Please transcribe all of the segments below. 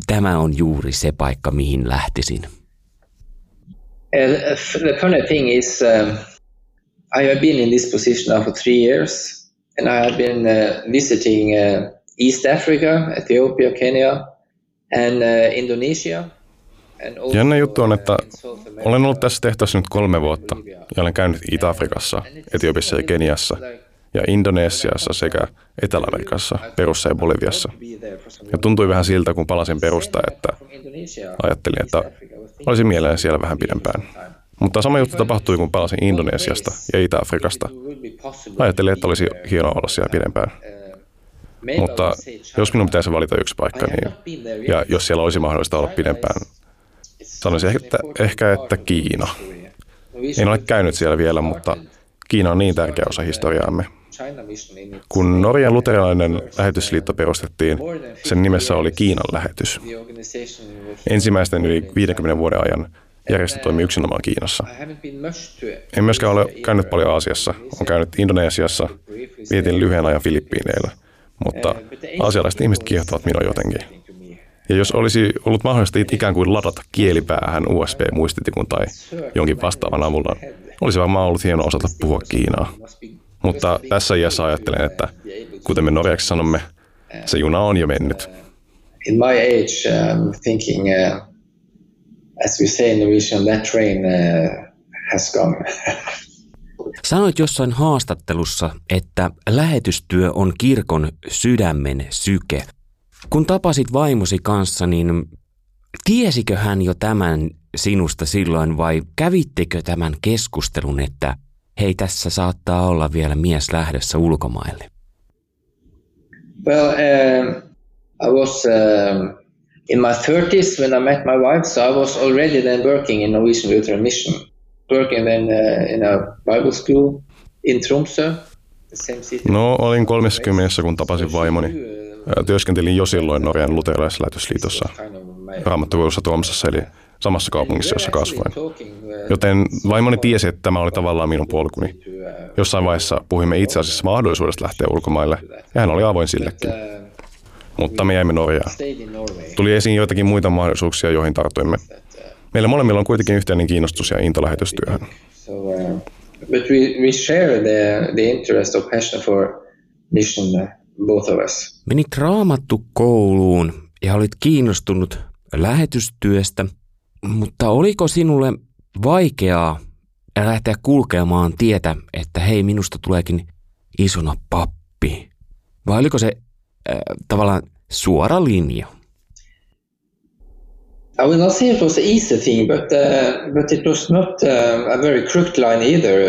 tämä on juuri se paikka, mihin lähtisin? The funny thing is, I have been in this position now for 3 years, and I have been visiting East Africa, Ethiopia, Kenya, and Indonesia. Jännä juttu on, että olen ollut tässä tehtävässä nyt 3 vuotta ja olen käynyt Itä-Afrikassa, Etiopiassa ja Keniassa ja Indonesiassa sekä Etelä-Amerikassa, Perussa ja Boliviassa. Ja tuntui vähän siltä, kun palasin Perusta, että ajattelin, että olisin mielelläni siellä vähän pidempään. Mutta sama juttu tapahtui, kun palasin Indonesiasta ja Itä-Afrikasta. Ajattelin, että olisi hienoa olla siellä pidempään. Mutta jos minun pitäisi valita yksi paikka, niin, ja jos siellä olisi mahdollista olla pidempään, sanoisin ehkä, että Kiina. En ole käynyt siellä vielä, mutta Kiina on niin tärkeä osa historiaamme. Kun Norjan luterilainen lähetysliitto perustettiin, sen nimessä oli Kiinan lähetys. Ensimmäisten yli 50 vuoden ajan järjestö toimi yksinomaan Kiinassa. En myöskään ole käynyt paljon Aasiassa. Olen käynyt Indonesiassa, vietin lyhyen ajan Filippiineillä, mutta aasialaiset ihmiset kiehtovat minua jotenkin. Ja jos olisi ollut mahdollista ikään kuin ladata kielipäähän USB-muistitikun tai jonkin vastaavan avulla, olisi varmaan ollut hienoa osata puhua Kiinaa. Mutta tässä iässä ajattelen, että kuten me norjaksi sanomme, se juna on jo mennyt. In my age, I'm thinking, as we say in Norwegian, that train has gone. Sanoit jossain haastattelussa, että lähetystyö on kirkon sydämen syke. Kun tapasit vaimosi kanssa, niin tiesikö hän jo tämän sinusta silloin vai kävittekö tämän keskustelun, että hei, tässä saattaa olla vielä mies lähdössä ulkomaille? Well, I was in my 30s when I met my wife, so I was already then working in Norwegian Lutheran Mission, working then in a Bible school in Tromsø, the same city. No, olin 30, kun tapasin vaimoni. Työskentelin jo silloin Norjan luterilaisessa lähetysliitossa, Raamattukoulussa Tromsøssa, eli samassa kaupungissa, jossa kasvoin. Joten vaimoni tiesi, että tämä oli tavallaan minun polkuni. Jossain vaiheessa puhuimme itse asiassa mahdollisuudesta lähteä ulkomaille, ja hän oli avoin sillekin. Mutta me jäimme Norjaan. Tuli esiin joitakin muita mahdollisuuksia, joihin tartuimme. Meillä molemmilla on kuitenkin yhteinen kiinnostus ja into lähetystyöhön. But we share the interest or passion for mission, both of us. Menit Raamattukouluun ja olit kiinnostunut lähetystyöstä, mutta oliko sinulle vaikeaa lähteä kulkemaan tietä, että hei, minusta tuleekin isona pappi? Vai oliko se tavallaan suora linja? I will not say it was an easy thing, but it was not a very crooked line either.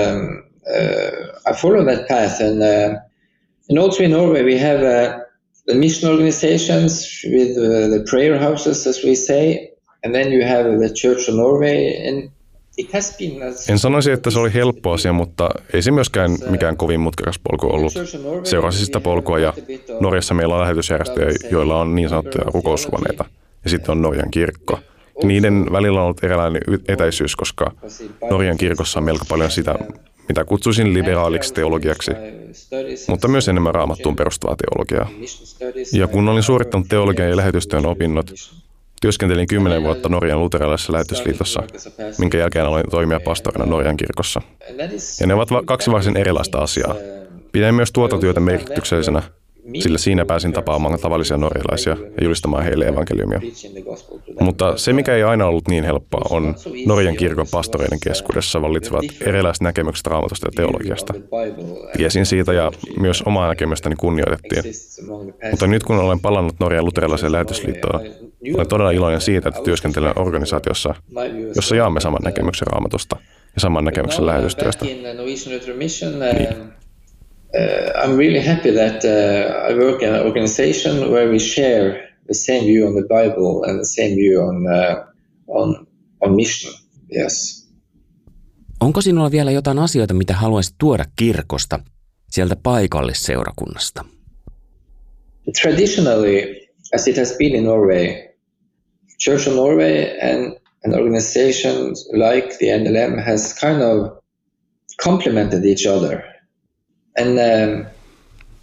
I followed that path, and also in Norway we have the mission organizations with the prayer houses, as we say, and then you have the Church of Norway, and it has been. En sanoisi, että se oli helppo asia, mutta ei se myöskään mikään kovin mutkikas polku ollut. Seurasin sitä polkua ja Norjassa meillä on lähetysjärjestöjä, joilla on niin sanottuja rukoushuoneita. Ja sitten on Norjan kirkko. Ja niiden välillä on ollut erilainen etäisyys, koska Norjan kirkossa on melko paljon sitä, mitä kutsuisin liberaaliksi teologiaksi, mutta myös enemmän raamattuun perustuvaa teologiaa. Ja kun olin suorittanut teologian ja lähetystyön opinnot, työskentelin 10 vuotta Norjan luterilaisessa lähetysliitossa, minkä jälkeen aloin toimia pastorina Norjan kirkossa. Ja ne ovat 2 varsin erilaista asiaa. Pidän myös tuota työtä merkityksellisenä, sillä siinä pääsin tapaamaan tavallisia norjalaisia ja julistamaan heille evankeliumia. Mutta se, mikä ei aina ollut niin helppoa, on Norjan kirkon pastoreiden keskuudessa vallitsevat erilaiset näkemykset raamatusta ja teologiasta. Tiesin siitä ja myös omaa näkemystäni kunnioitettiin. Mutta nyt kun olen palannut Norjan luterilaiseen lähetysliittoon, olen todella iloinen siitä, että työskentelen organisaatiossa, jossa jaamme saman näkemyksen raamatusta ja saman näkemyksen lähetystyöstä. Niin. I'm really happy that I work in an organization where we share the same view on the Bible and the same view on mission. Yes. Onko sinulla vielä jotain asioita, mitä haluaisit tuoda kirkosta sieltä paikallisseurakunnasta? Traditionally, as it has been in Norway, Church of Norway and an organization like the NLM has kind of complemented each other. And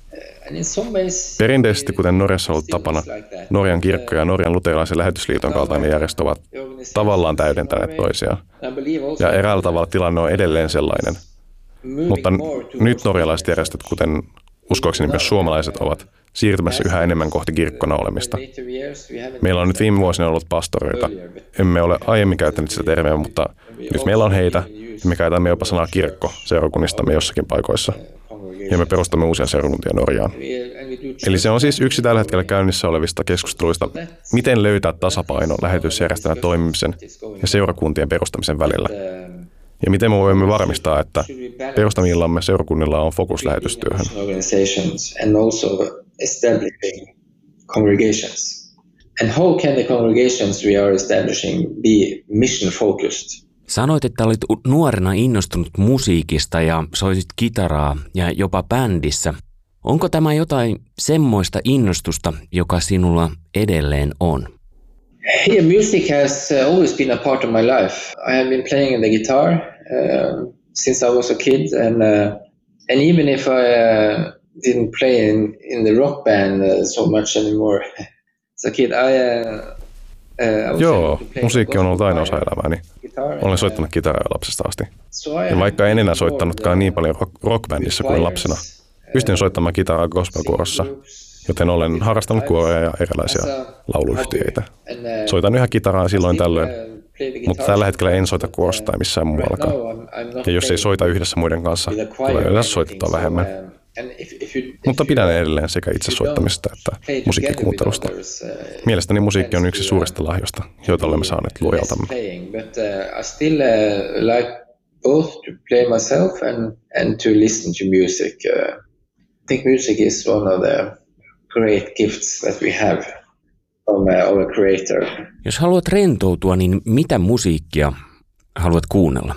Perinteisesti, kuten Norjassa on ollut tapana, Norjan kirkko ja Norjan luterilaisen lähetysliiton kaltainen järjestö ovat tavallaan täydentäneet toisiaan. Ja eräällä tavalla tilanne on edelleen sellainen. Mutta nyt norjalaiset järjestöt, kuten uskoakseni myös suomalaiset, ovat siirtymässä yhä enemmän kohti kirkkona olemista. Meillä on nyt viime vuosina ollut pastoreita. Emme ole aiemmin käyttäneet sitä termiä, mutta nyt meillä on heitä, ja me käytämme jopa sanaa kirkko seurakunnistamme jossakin paikoissa. Ja me perustamme uusia seurakuntia Norjaan. Eli se on siis yksi tällä hetkellä käynnissä olevista keskusteluista, miten löytää tasapaino lähetysjärjestelmän toimimisen ja seurakuntien perustamisen välillä. Ja miten me voimme varmistaa, että perustamillamme seurakunnilla on fokus lähetystyöhön. And how can the congregations we are establishing be mission focused? Sanoit, että olit nuorena innostunut musiikista ja soitit kitaraa ja jopa bändissä. Onko tämä jotain semmoista innostusta, joka sinulla edelleen on? Yeah, music has always been a part of my life. I have been playing the guitar since I was a kid, and even if I didn't play in the rock band so much anymore as a kid, Joo, musiikki on ollut aina osa elämääni. Olen soittanut kitaraa lapsesta asti. Ja vaikka en enää soittanutkaan niin paljon rockbändissä kuin lapsena, pystyn soittamaan kitaraa gospelkuorossa, joten olen harrastanut kuoroja ja erilaisia lauluyhtiöitä. Soitan yhä kitaraa silloin tällöin, mutta tällä hetkellä en soita kuorossa tai missään muuallakaan. Ja jos ei soita yhdessä muiden kanssa, tulee yleensä soitettua vähemmän. Mutta pidän edelleen sekä itse soittamisesta että musiikkikuuntelusta. Mielestäni musiikki on yksi suurista lahjoista, joita olemme saaneet luojaltamme. Both to play myself and to listen to music. I think music is one of the great gifts that we have from our Creator. Jos haluat rentoutua, niin mitä musiikkia haluat kuunnella?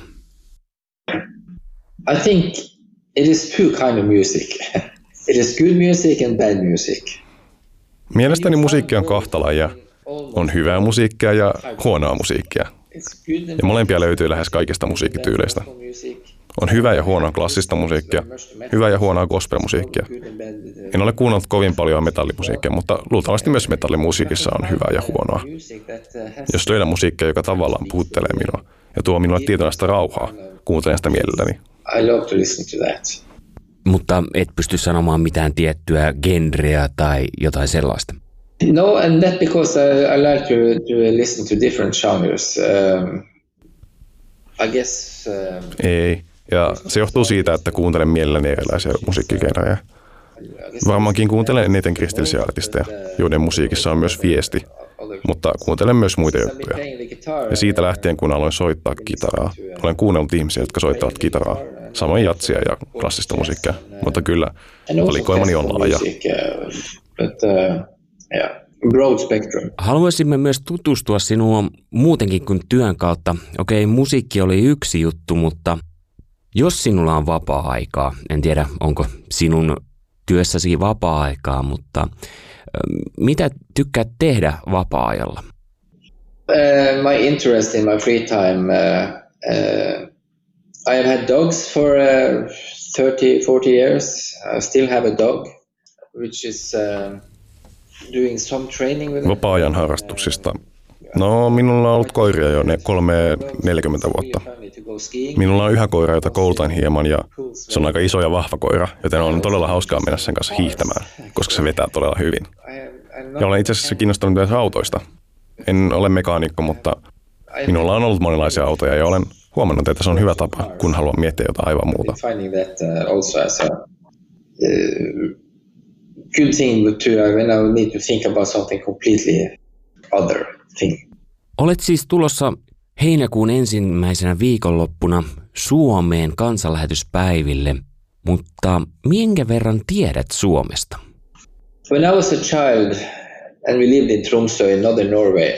I think it is two kind of music. It is good music and bad music. Mielestäni musiikki on kahta lajia. On hyvää musiikkia ja huonoa musiikkia. Ja molempia löytyy lähes kaikista musiikkityyleistä. On hyvää ja huonoa klassista musiikkia, hyvää ja huonoa gospelmusiikkia. En ole kuunnellut kovin paljon metallimusiikkia, mutta luultavasti myös metallimusiikissa on hyvää ja huonoa. Jos löydän musiikkia, joka tavallaan puhuttelee minua ja tuo minulle tietynlaista rauhaa, kuuntelen sitä mielelläni. I love to listen to that. Mutta et pysty sanomaan mitään tiettyä genreä tai jotain sellaista. No, and that because I like to listen to different genres. I guess. Ei, ja se johtuu siitä, että kuuntelen mielelläni erilaisia musiikkigenrejä. Varmaankin kuuntelen eniten kristillisiä artisteja, joiden musiikissa on myös viesti, mutta kuuntelen myös muita juttuja. Ja siitä lähtien, kun aloin soittaa kitaraa, olen kuunnellut ihmisiä, jotka soittavat kitaraa, samoin jatsia ja klassista musiikkia, mutta kyllä valikoimani on laaja. Broad spectrum. Haluaisimme myös tutustua sinua muutenkin kuin työn kautta. Okei, musiikki oli yksi juttu, mutta jos sinulla on vapaa-aikaa, en tiedä onko sinun työssäsi vapaa-aikaa, mutta mitä tykkäät tehdä vapaa-ajalla? My interest in my free time, I have had dogs for 30-40 years. I still have a dog, which is doing some training with vapaa-ajan harrastuksista. No, minulla on ollut koiria jo 40 vuotta. Minulla on yhä koira, jota koulutan hieman ja se on aika iso ja vahva koira, joten on todella hauskaa mennä sen kanssa hiihtämään, koska se vetää todella hyvin. Ja olen itse asiassa kiinnostunut myös autoista. En ole mekaanikko, mutta minulla on ollut monenlaisia autoja ja olen huomannut, että se on hyvä tapa, kun haluan miettiä jotain aivan muuta. Good thing to when I need to think about something completely other thing. Olet siis tulossa heinäkuun ensimmäisenä viikonloppuna Suomeen kansanlähetyspäiville, mutta minkä verran tiedät Suomesta? When I was a child and we lived in Tromsø in northern Norway,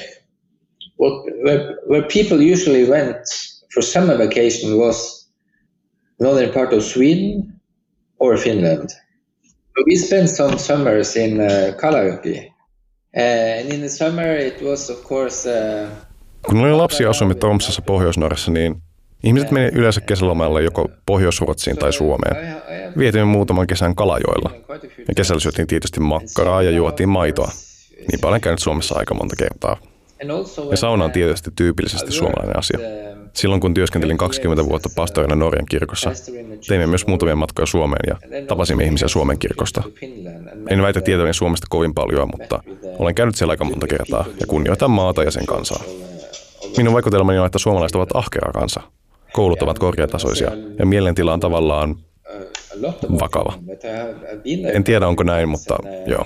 where people usually went for summer vacation was northern part of Sweden or Finland. We spent some summers in Kalajoki, and in the summer it was of course. Kun olin lapsi ja asuimme Tromsassa Pohjois-Norjassa, niin ihmiset menivät yleensä kesälomalle joko Pohjois-Ruotsiin tai Suomeen. Vietimme muutaman kesän Kalajoella. Ja kesällä syötiin tietysti makkaraa ja juotiin maitoa. Niin paljon käynyt Suomessa aika monta kertaa. Ja sauna on tietysti tyypillisesti suomalainen asia. Silloin kun työskentelin 20 vuotta pastorina Norjan kirkossa, teimme myös muutamia matkoja Suomeen ja tapasimme ihmisiä Suomen kirkosta. En väitä tietäväni Suomesta kovin paljon, mutta olen käynyt siellä aika monta kertaa ja kunnioitan maata ja sen kansaa. Minun vaikutelmani on, että suomalaiset ovat ahkera kansa. Koulut ovat korkeatasoisia ja mielentila on tavallaan vakava. En tiedä, onko näin, mutta joo.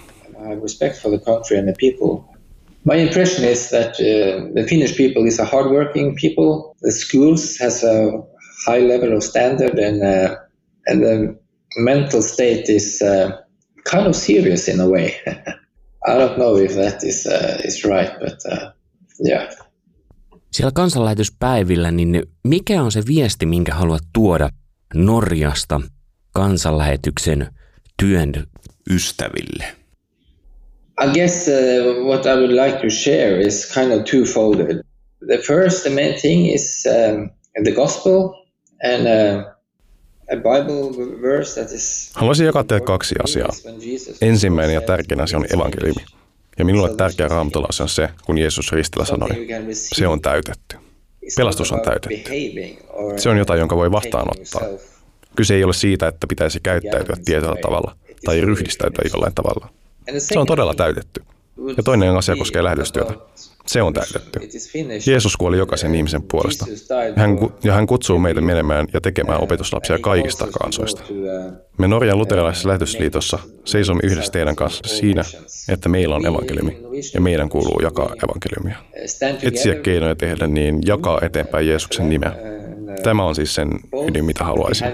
My impression is that the Finnish people is a hardworking people. The schools has a high level of standard, and the mental state is kind of serious in a way. I don't know if that is right, but yeah. Siellä kansanlähetyspäivillä, niin mikä on se viesti, minkä haluat tuoda Norjasta kansanlähetyksen työn ystäville? I guess what I would like to share is kind of twofolded. The main thing is the gospel and a Bible verse that is... Haluaisin jakaa teille kaksi asiaa. Ensimmäinen ja tärkein asia on evankeliumi. Ja minulle tärkeä raamatulause on se, kun Jeesus ristillä sanoi, se on täytetty. Pelastus on täytetty. Se on jotain, jonka voi vastaanottaa. Kyse ei ole siitä, että pitäisi käyttäytyä tietyllä tavalla tai ryhdistäytyä jollain tavalla. Se on todella täytetty. Ja toinen asia koskee lähetystyötä. Se on täytetty. Jeesus kuoli jokaisen ihmisen puolesta. Hän kutsuu meitä menemään ja tekemään opetuslapsia kaikista kansoista. Me Norjan luterilaisessa lähetysliitossa seisomme yhdessä teidän kanssa siinä, että meillä on evankeliumi ja meidän kuuluu jakaa evankeliumia. Etsiä keinoja tehdä niin, jakaa eteenpäin Jeesuksen nimeä. Tämä on siis sen ydin, mitä haluaisin.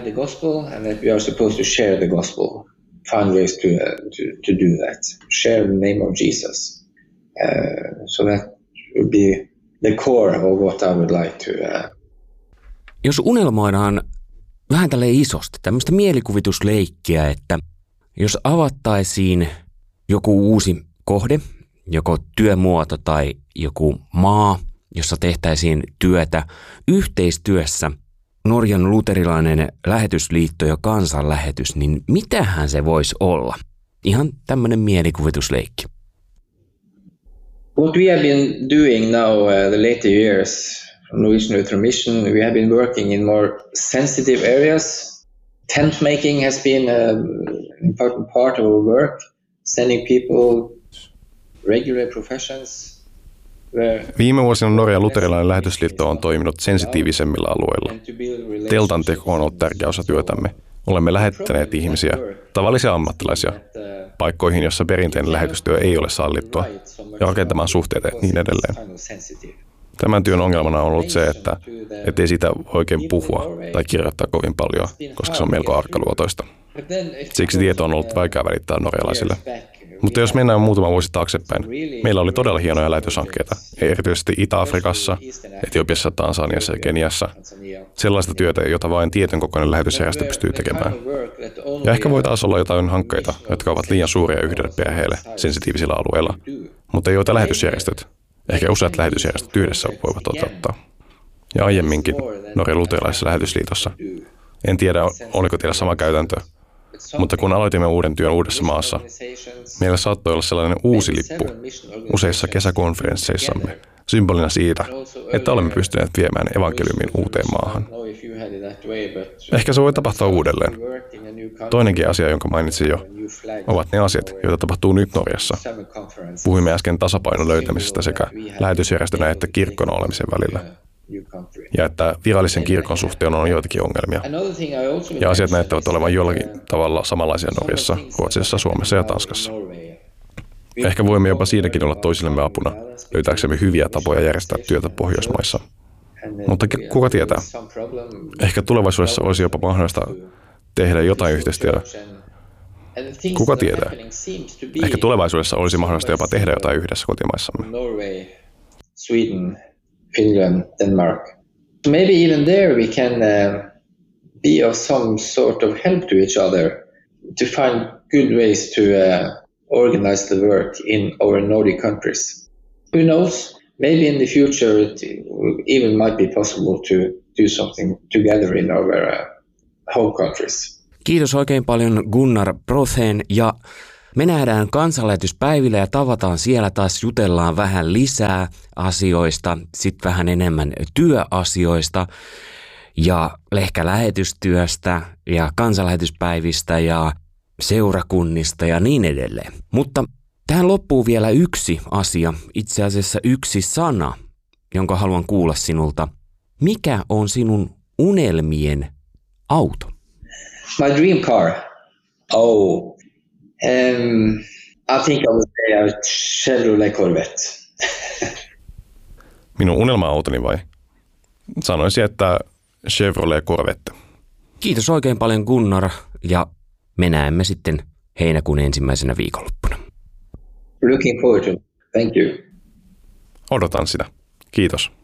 Find ways to do that. Share the name of Jesus. So that would be the core of what I would like to... Jos unelmoidaan vähän tälleen isosti, tämmöistä mielikuvitusleikkiä, että jos avattaisiin joku uusi kohde, joko työmuoto tai joku maa, jossa tehtäisiin työtä yhteistyössä, Norjan luterilainen lähetysliitto ja kansanlähetys, niin mitähän se voisi olla? Ihan tämmöinen mielikuvitusleikki. What we have been doing now the later years from Norwegian Lutheran Mission, we have been working in more sensitive areas. Tent making has been an important part of our work, sending people regular professions. Viime vuosina Norjan luterilainen lähetysliitto on toiminut sensitiivisemmillä alueilla. Teltan teko on ollut tärkeä osa työtämme. Olemme lähettäneet ihmisiä, tavallisia ammattilaisia, paikkoihin, jossa perinteinen lähetystyö ei ole sallittua, ja rakentamaan suhteita ja niin edelleen. Tämän työn ongelmana on ollut se, että ei siitä oikein puhua tai kirjoittaa kovin paljon, koska se on melko arkaluotoista. Siksi tieto on ollut vaikea välittää norjalaisille. Mutta jos mennään muutama vuosi taaksepäin, meillä oli todella hienoja lähetyshankkeita, erityisesti Itä-Afrikassa, Etiopiassa, Tansaniassa ja Keniassa. Sellaista työtä, jota vain tietyn kokoinen lähetysjärjestö pystyy tekemään. Ja ehkä voi taas olla jotain hankkeita, jotka ovat liian suuria yhdelle perheelle sensitiivisillä alueilla, mutta joita lähetysjärjestöt, ehkä useat lähetysjärjestöt yhdessä voivat toteuttaa. Ja aiemminkin Norjan luterilaisessa lähetysliitossa. En tiedä, oliko teillä sama käytäntö, mutta kun aloitimme uuden työn uudessa maassa, meillä saattoi olla sellainen uusi lippu useissa kesäkonferensseissamme, symbolina siitä, että olemme pystyneet viemään evankeliumin uuteen maahan. Ehkä se voi tapahtua uudelleen. Toinenkin asia, jonka mainitsin jo, ovat ne asiat, joita tapahtuu nyt Norjassa. Puhuimme äsken tasapainon löytämisestä sekä lähetysjärjestönä että kirkkona olemisen välillä. Ja että virallisen kirkon suhteen on joitakin ongelmia. Ja asiat näyttävät olevan jollakin tavalla samanlaisia Norjassa, Ruotsissa, Suomessa ja Tanskassa. Ehkä voimme jopa siinäkin olla toisillemme apuna, löytääksemme hyviä tapoja järjestää työtä Pohjoismaissa. Mutta kuka tietää? Ehkä tulevaisuudessa olisi jopa mahdollista tehdä jotain yhteistyötä. Kuka tietää? Ehkä tulevaisuudessa olisi mahdollista jopa tehdä jotain yhdessä kotimaissamme. Sweden, Finland, Denmark. Maybe even there we can be of some sort of help to each other to find good ways to organize the work in our Nordic countries. Who knows? Maybe in the future it even might be possible to do something together in our home countries. Kiitos oikein paljon Gunnar Brothen ja me nähdään kansanlähetyspäivillä ja tavataan siellä taas, jutellaan vähän lisää asioista, sitten vähän enemmän työasioista ja ehkä lähetystyöstä ja kansanlähetyspäivistä ja seurakunnista ja niin edelleen. Mutta tähän loppuu vielä yksi asia, itse asiassa yksi sana, jonka haluan kuulla sinulta. Mikä on sinun unelmien auto? My dream car? I think I would say a Chevrolet Corvette. Minun unelma-autoni vai? Sanoisin, että Chevrolet Corvette. Kiitos oikein paljon Gunnar ja me näemme sitten heinäkuun ensimmäisenä viikonloppuna. Looking forward to it. Thank you. Odotan sitä. Kiitos.